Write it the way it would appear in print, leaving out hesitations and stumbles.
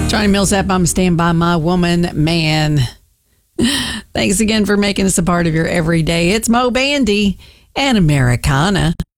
Johnny Millsap, I'm Stand By My Woman, man. Thanks again for making us a part of your everyday. It's Mo Bandy and Americana.